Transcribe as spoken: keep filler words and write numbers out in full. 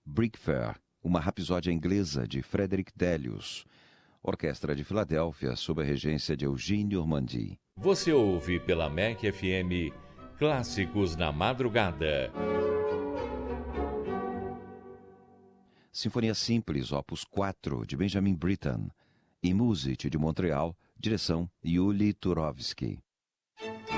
Brick Fair, uma rapsódia inglesa de Frederick Delius. Orquestra de Filadélfia, sob a regência de Eugène Ormandy. Você ouve pela M E C F M Clássicos na Madrugada. Sinfonia Simples, opus quatro, de Benjamin Britten. E Music, de Montreal, direção Yuli Turovsky.